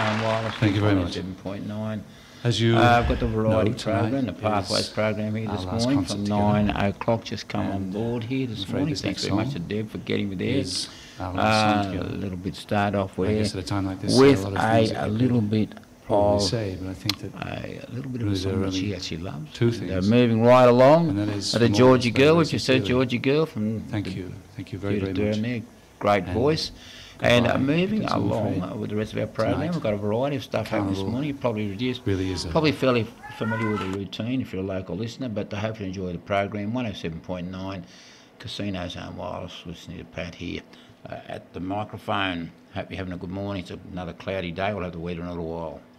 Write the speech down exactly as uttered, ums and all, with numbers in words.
Alan Wallace. Thank you very much. seven point nine. As you uh, I've got the variety know, tonight program, the Pathways is program here our this last morning concert from together. nine o'clock. Just come on And, board here I'm this afraid morning. this Thanks next very much to song Deb for getting me there. is our last song Uh, together. a little bit start off I where guess at a time like this, with a lot of things a, that a you little could bit probably of say, but I think that a, a little bit of really a song there are that she only actually loves. two And, uh, things, moving right along, and that is uh, the from all Georgie those girl, very which you said, sincerely. Georgie girl from Thank the you. Thank you very, Judith very much. Durham there. Great And voice. And uh, goodbye, moving because I'm along afraid uh, with the rest of our program, tonight, we've got a variety of stuff happening this Carnival morning. You probably reduced, really is a- probably fairly familiar with the routine if you're a local listener, but I hope you enjoy the program. one oh seven point nine Casinos Alan Wallace, listening to Pat here uh, at the microphone. Hope you're having a good morning. It's another cloudy day. We'll have the weather in a little while.